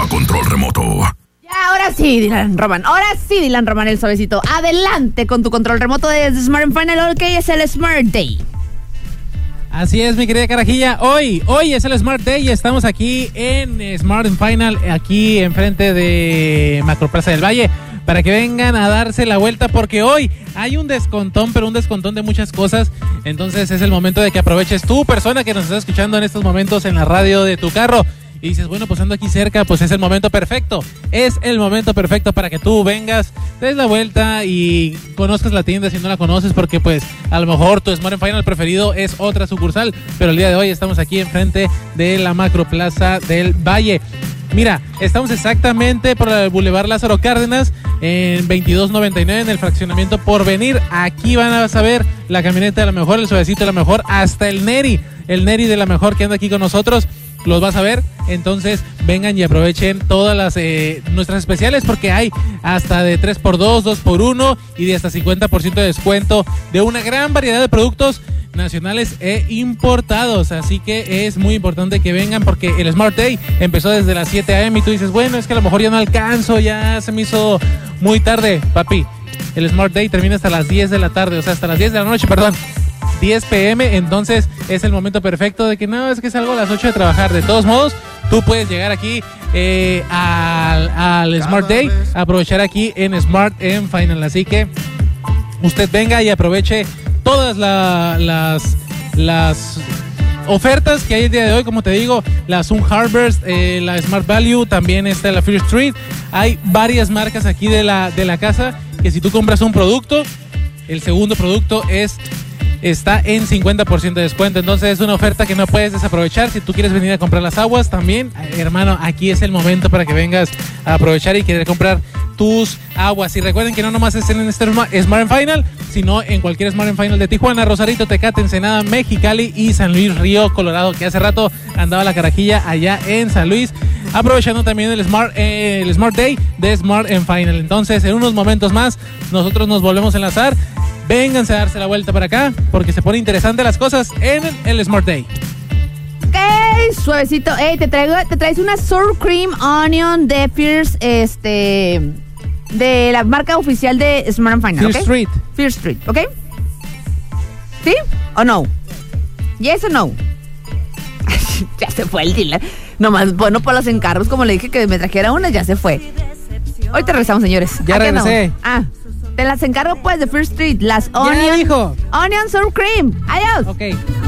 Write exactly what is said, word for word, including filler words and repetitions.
a control remoto. Ya, ahora sí, Dylan Roman. Ahora sí, Dylan Roman, el suavecito. Adelante con tu control remoto de Smart and Final. Ok, es el Smart Day. Así es, mi querida Carajilla. Hoy, hoy es el Smart Day y estamos aquí en Smart and Final, aquí enfrente de Macroplaza del Valle, para que vengan a darse la vuelta, porque hoy hay un descontón, pero un descontón de muchas cosas. Entonces es el momento de que aproveches tú, persona que nos está escuchando en estos momentos en la radio de tu carro, y dices, bueno, pues ando aquí cerca, pues es el momento perfecto. Es el momento perfecto para que tú vengas, te des la vuelta y conozcas la tienda si no la conoces, porque pues a lo mejor tu Smart and Final preferido es otra sucursal, pero el día de hoy estamos aquí enfrente de la Macroplaza del Valle. Mira, estamos exactamente por el Boulevard Lázaro Cárdenas, en veintidós noventa y nueve, en el fraccionamiento Porvenir. Aquí van a saber la camioneta de la mejor, el suavecito de la mejor, hasta el Neri, el Neri de la mejor que anda aquí con nosotros. Los vas a ver, entonces vengan y aprovechen todas las eh, nuestras especiales, porque hay hasta de tres por dos, dos por uno y de hasta cincuenta por ciento de descuento de una gran variedad de productos nacionales e importados. Así que es muy importante que vengan, porque el Smart Day empezó desde las siete a eme y tú dices, bueno, es que a lo mejor ya no alcanzo, ya se me hizo muy tarde. Papi, el Smart Day termina hasta las diez de la tarde, o sea, hasta las diez de la noche, perdón. diez pe eme, entonces es el momento perfecto de que no, es que salgo a las ocho de trabajar. De todos modos, tú puedes llegar aquí eh, al, al Smart Day, aprovechar aquí en Smart and Final. Así que usted venga y aproveche todas la, las, las ofertas que hay el día de hoy. Como te digo, la Sun Harvest, eh, la Smart Value, también está la Fear Street. Hay varias marcas aquí de la, de la casa que si tú compras un producto, el segundo producto es... está en cincuenta por ciento de descuento. Entonces es una oferta que no puedes desaprovechar. Si tú quieres venir a comprar las aguas también, hermano, aquí es el momento para que vengas a aprovechar y querer comprar tus aguas. Y recuerden que no nomás estén en este Smart and Final, sino en cualquier Smart and Final de Tijuana, Rosarito, Tecate, Ensenada, Mexicali y San Luis Río Colorado, que hace rato andaba la carajilla allá en San Luis, aprovechando también el Smart, eh, el Smart Day de Smart and Final. Entonces en unos momentos más nosotros nos volvemos a enlazar. Vénganse a darse la vuelta para acá, porque se pone interesante las cosas en el Smart Day. Ok, suavecito. Hey, te traigo, te traes una Sour Cream Onion de Fierce, este, de la marca oficial de Smart and Final. Fear ¿Okay? Street. Fear Street, ¿ok? ¿Sí o no? ¿Yes o no? Ya se fue el dealer. Nomás, bueno, por los encargos, como le dije que me trajera una, ya se fue. Hoy te regresamos, señores. Ya regresé. No? Ah. Te las encargo pues de First Street, las Onion, hijo. Onion Sour Cream. Adiós. Ok.